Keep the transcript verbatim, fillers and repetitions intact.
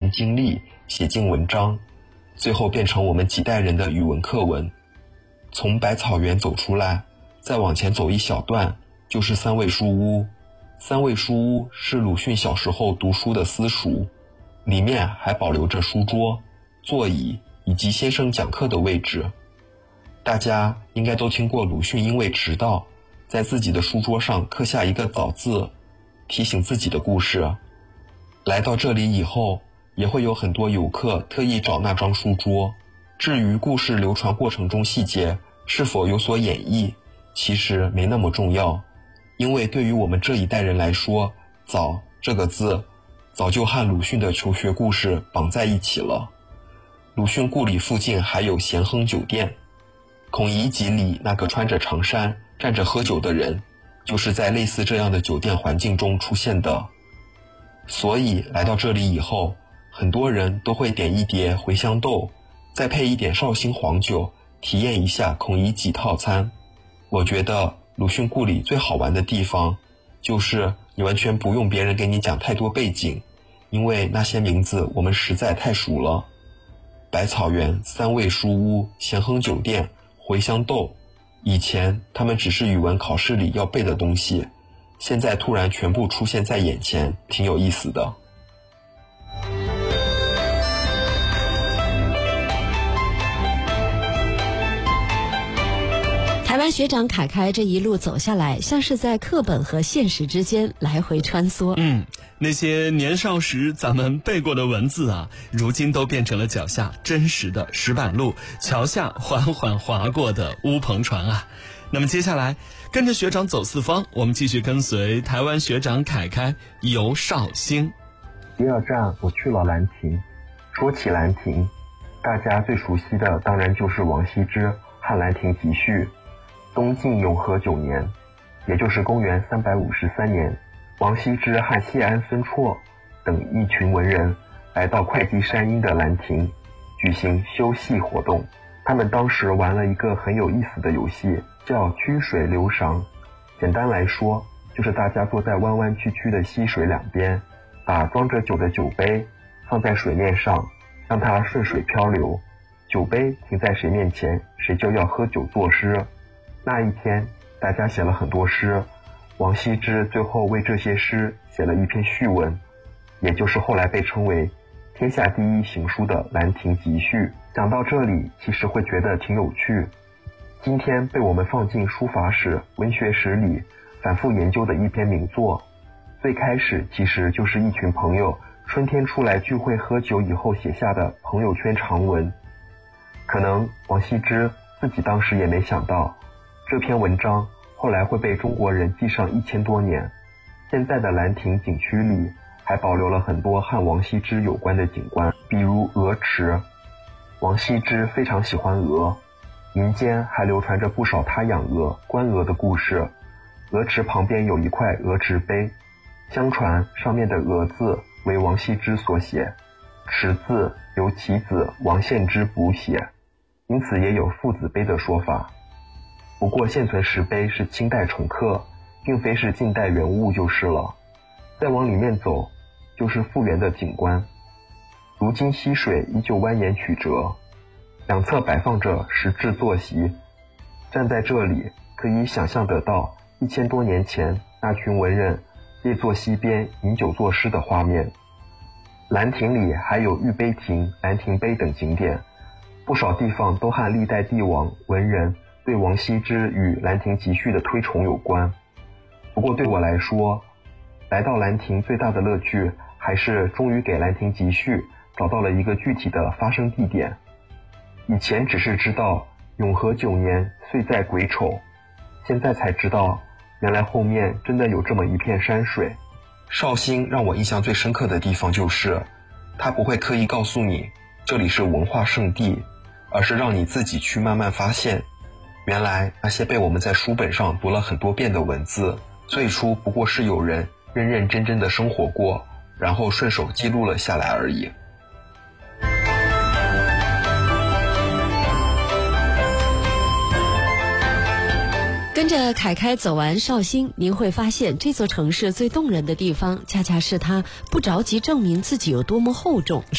人经历写进文章，最后变成我们几代人的语文课文。从百草园走出来，再往前走一小段，就是三味书屋。三味书屋是鲁迅小时候读书的私塾，里面还保留着书桌、座椅以及先生讲课的位置。大家应该都听过鲁迅因为迟到，在自己的书桌上刻下一个早字，提醒自己的故事。来到这里以后，也会有很多游客特意找那张书桌。至于故事流传过程中细节是否有所演绎，其实没那么重要，因为对于我们这一代人来说，早这个字早就和鲁迅的求学故事绑在一起了。鲁迅故里附近还有咸亨酒店，孔乙己里那个穿着长衫站着喝酒的人，就是在类似这样的酒店环境中出现的。所以来到这里以后，很多人都会点一碟茴香豆，再配一点绍兴黄酒，体验一下孔乙己套餐。我觉得鲁迅故里最好玩的地方，就是你完全不用别人给你讲太多背景，因为那些名字我们实在太熟了。百草园、三味书屋、咸亨酒店、茴香豆，以前他们只是语文考试里要背的东西，现在突然全部出现在眼前，挺有意思的。 台湾学长凯凯这一路走下来，像是在课本和现实之间来回穿梭。 嗯，那些年少时咱们背过的文字啊，如今都变成了脚下真实的石板路，桥下缓缓划过的乌篷船啊。那么接下来跟着学长走四方，我们继续跟随台湾学长凯凯游绍兴。 第二站我去了兰亭。说起兰亭，大家最熟悉的当然就是王羲之和兰亭集序。东晋永和九年，也就是公元三百五十三年，王羲之和谢安、孙绰等一群文人来到会稽山阴的兰亭，举行修戏活动。他们当时玩了一个很有意思的游戏，叫曲水流觞。简单来说，就是大家坐在弯弯曲曲的溪水两边，把装着酒的酒杯放在水面上，让它顺水漂流。酒杯停在谁面前，谁就要喝酒作诗。那一天，大家写了很多诗，王羲之最后为这些诗写了一篇序文，也就是后来被称为天下第一行书的《兰亭集序》。讲到这里，其实会觉得挺有趣。今天被我们放进书法史、文学史里反复研究的一篇名作，最开始其实就是一群朋友春天出来聚会喝酒以后写下的朋友圈长文。可能王羲之自己当时也没想到，这篇文章后来会被中国人记上一千多年。现在的兰亭景区里还保留了很多和王羲之有关的景观，比如鹅池。王羲之非常喜欢鹅，民间还流传着不少他养鹅、观鹅的故事。鹅池旁边有一块鹅池碑，相传上面的鹅字为王羲之所写，池字由其子王献之补写，因此也有父子碑的说法。不过现存石碑是清代重刻，并非是近代原物就是了。再往里面走，就是复原的景观。如今溪水依旧蜿蜒曲折，两侧摆放着石质坐席，站在这里可以想象得到一千多年前那群文人列坐溪边饮酒作诗的画面。兰亭里还有玉碑亭、兰亭碑等景点，不少地方都和历代帝王、文人对王羲之与兰亭集序的推崇有关。不过对我来说，来到兰亭最大的乐趣还是终于给兰亭集序找到了一个具体的发生地点。以前只是知道永和九年岁在癸丑，现在才知道原来后面真的有这么一片山水。绍兴让我印象最深刻的地方就是，它不会刻意告诉你这里是文化圣地，而是让你自己去慢慢发现，原来那些被我们在书本上读了很多遍的文字，最初不过是有人认认真真的生活过，然后顺手记录了下来而已。 跟着凯凯走完绍兴，您会发现这座城市最动人的地方，恰恰是它不着急证明自己有多么厚重，